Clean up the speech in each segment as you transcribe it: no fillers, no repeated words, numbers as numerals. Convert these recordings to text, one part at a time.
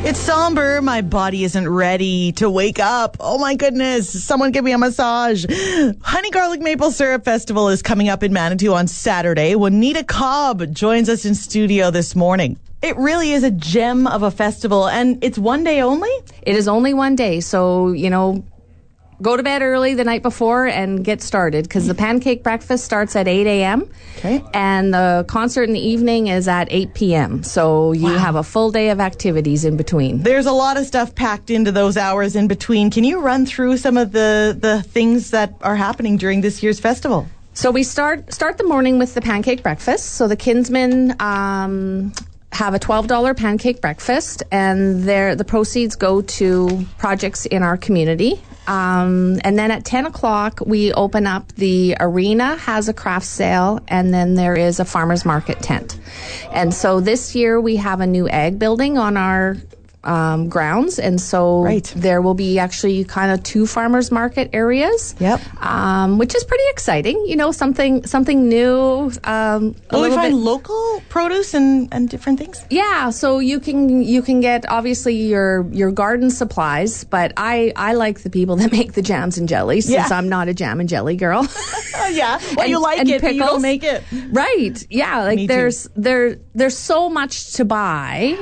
It's somber. My body isn't ready to wake up. Oh my goodness. Someone give me a massage. Honey Garlic Maple Syrup Festival is coming up in Manitou on Saturday. Juanita Cobb joins us in studio this morning. It really is a gem of a festival, and it's one day only? It is only one day, so, go to bed early the night before and get started, because the pancake breakfast starts at 8 a.m. Okay. And the concert in the evening is at 8 p.m. So you have a full day of activities in between. There's a lot of stuff packed into those hours in between. Can you run through some of the things that are happening during this year's festival? So we start the morning with the pancake breakfast. So the Kinsmen have a $12 pancake breakfast, and the proceeds go to projects in our community. And then at 10 o'clock, we open up the arena, has a craft sale, and then there is a farmer's market tent. And so this year we have a new ag building on our grounds, and so there will be actually kind of two farmers market areas. Yep. Which is pretty exciting. Something new. Will we find local produce and different things? Yeah, so you can get obviously your garden supplies, but I like the people that make the jams and jellies, since I'm not a jam and jelly girl. Yeah, well, you like it, but you don't make it. Right? Yeah, like there's so much to buy,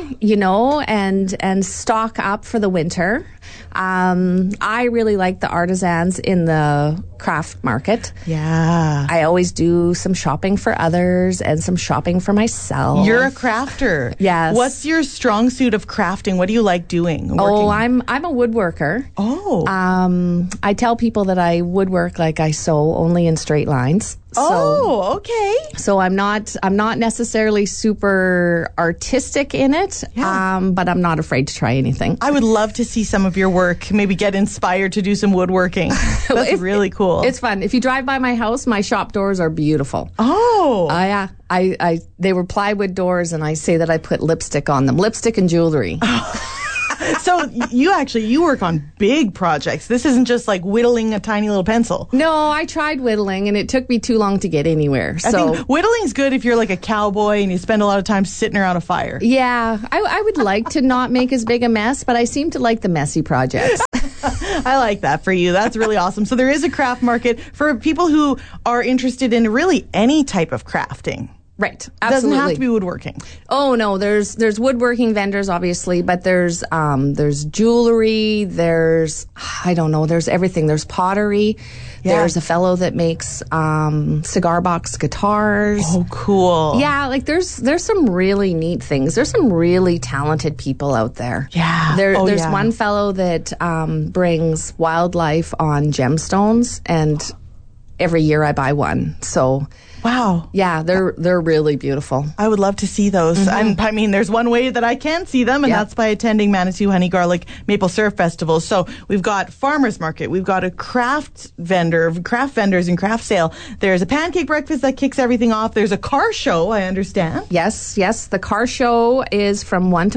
and stock up for the winter. I really like the artisans in the craft market. Yeah. I always do some shopping for others and some shopping for myself. You're a crafter. Yes. What's your strong suit of crafting? What do you like doing? Working? Oh, I'm a woodworker. Oh. I tell people that I woodwork like I sew, only in straight lines. Okay. So I'm not necessarily super artistic in it, but I'm not afraid to try anything. I would love to see some of your work, maybe get inspired to do some woodworking. That's really cool. It's fun. If you drive by my house, my shop doors are beautiful. Oh. Yeah. They were plywood doors, and I say that I put lipstick on them. Lipstick and jewelry. So you work on big projects. This isn't just like whittling a tiny little pencil. No, I tried whittling, and it took me too long to get anywhere. I think whittling's good if you're like a cowboy and you spend a lot of time sitting around a fire. Yeah, I would like to not make as big a mess, but I seem to like the messy projects. I like that for you. That's really awesome. So there is a craft market for people who are interested in really any type of crafting. Right, absolutely. Doesn't have to be woodworking. Oh no, there's woodworking vendors obviously, but there's jewelry, there's everything. There's pottery. Yeah. There's a fellow that makes cigar box guitars. Oh, cool. Yeah, like there's some really neat things. There's some really talented people out there. Yeah. There's one fellow that brings wildlife on gemstones, and every year I buy one. So wow. Yeah, they're really beautiful. I would love to see those. Mm-hmm. I mean, there's one way that I can see them, and that's by attending Manitou Honey Garlic Maple Syrup Festival. So we've got farmers market, we've got a craft vendors and craft sale. There's a pancake breakfast that kicks everything off. There's a car show, I understand. Yes. The car show is from 1 to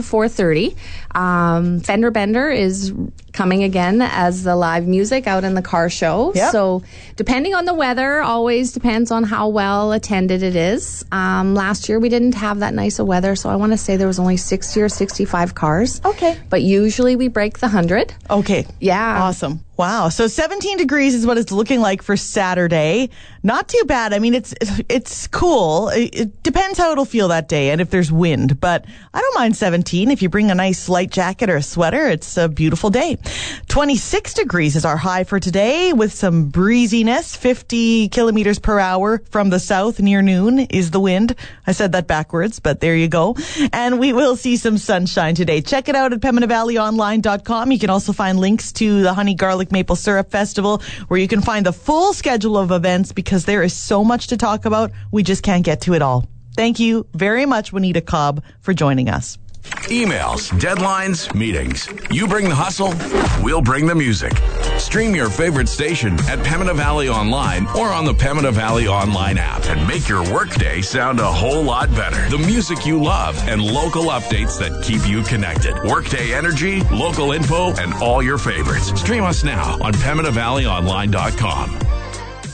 4:30. Fender Bender is coming again as the live music out in the car show. Yep. So depending on the weather, always depends on how well attended it is. Last year we didn't have that nice of weather, so I want to say there was only 60 or 65 cars. Okay. But usually we break the 100. Okay. Yeah. Awesome. Wow. So 17 degrees is what it's looking like for Saturday. Not too bad. I mean, it's cool. It depends how it'll feel that day and if there's wind, but I don't mind 17. If you bring a nice light jacket or a sweater, it's a beautiful day. 26 degrees is our high for today with some breeziness. 50 kilometers per hour from the south near noon is the wind. I said that backwards, but there you go. And we will see some sunshine today. Check it out at PembinaValleyOnline.com. You can also find links to the Honey Garlic Maple Syrup Festival, where you can find the full schedule of events, because there is so much to talk about. We just can't get to it all. Thank you very much, Juanita Cobb, for joining us. Emails, deadlines, meetings. You bring the hustle, we'll bring the music. Stream your favorite station at Pembina Valley Online or on the Pembina Valley Online app and make your workday sound a whole lot better. The music you love and local updates that keep you connected. Workday energy, local info, and all your favorites. Stream us now on PembinaValleyOnline.com.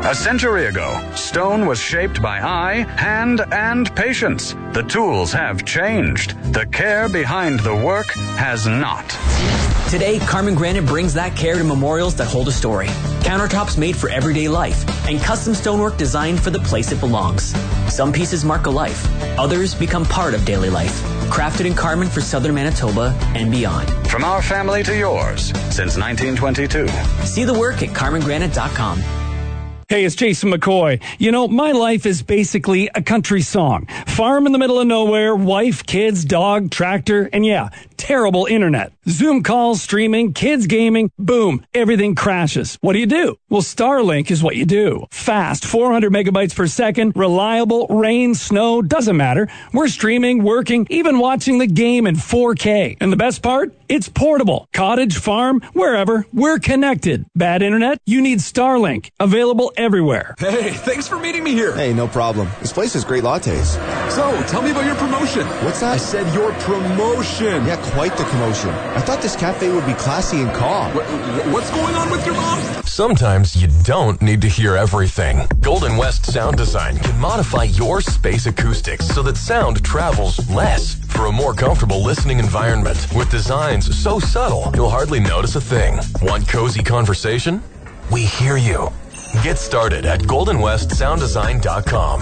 A century ago, stone was shaped by eye, hand, and patience. The tools have changed. The care behind the work has not. Today, Carmen Granite brings that care to memorials that hold a story. Countertops made for everyday life, and custom stonework designed for the place it belongs. Some pieces mark a life. Others become part of daily life. Crafted in Carmen for southern Manitoba and beyond. From our family to yours, since 1922. See the work at carmengranite.com. Hey, it's Jason McCoy. You know, my life is basically a country song. Farm in the middle of nowhere, wife, kids, dog, tractor, and yeah, terrible internet. Zoom calls, streaming, kids gaming, boom, everything crashes. What do? Well, Starlink is what you do. Fast, 400 megabytes per second, reliable, rain, snow, doesn't matter. We're streaming, working, even watching the game in 4K. And the best part? It's portable. Cottage, farm, wherever, we're connected. Bad internet? You need Starlink. Available everywhere. Hey, thanks for meeting me here. Hey, no problem. This place has great lattes. So, tell me about your promotion. What's that? I said your promotion. Yeah, quite the commotion. I thought this cafe would be classy and calm. What's going on with your mom? Sometimes you don't need to hear everything. Golden West Sound Design can modify your space acoustics so that sound travels less for a more comfortable listening environment with designs so subtle you'll hardly notice a thing. Want cozy conversation? We hear you. Get started at goldenwestsounddesign.com.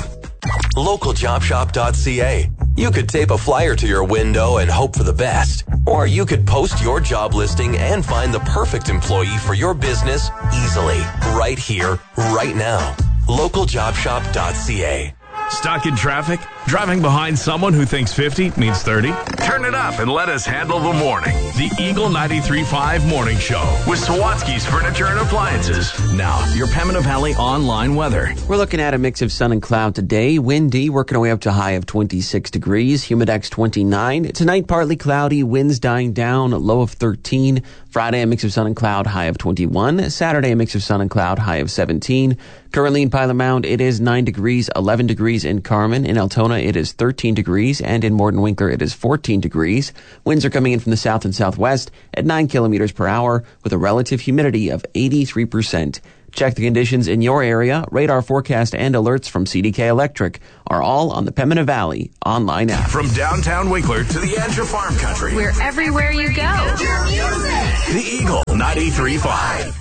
Localjobshop.ca. You could tape a flyer to your window and hope for the best. Or you could post your job listing and find the perfect employee for your business easily. Right here, right now. Localjobshop.ca. Stuck in traffic? Driving behind someone who thinks 50 means 30? Turn it up and let us handle the morning. The Eagle 93.5 Morning Show with Sawatsky's Furniture and Appliances. Now, your Pembina Valley online weather. We're looking at a mix of sun and cloud today. Windy, working our way up to a high of 26 degrees. Humidex 29. Tonight, partly cloudy, winds dying down, low of 13. Friday, a mix of sun and cloud, high of 21. Saturday, a mix of sun and cloud, high of 17. Currently in Pilot Mound, it is 9 degrees, 11 degrees in Carmen. In Altona, it is 13 degrees, and in Morden Winkler, it is 14 degrees. Winds are coming in from the south and southwest at 9 kilometers per hour with a relative humidity of 83%. Check the conditions in your area. Radar forecast and alerts from CDK Electric are all on the Pembina Valley online app. From downtown Winkler to the edge of farm country. We're everywhere you go. The Eagle 93.5.